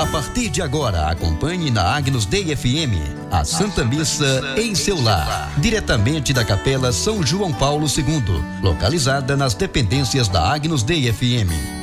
A partir de agora, acompanhe na Agnus Dei FM a Santa Missa em seu lar, diretamente da Capela São João Paulo II, localizada nas dependências da Agnus Dei FM.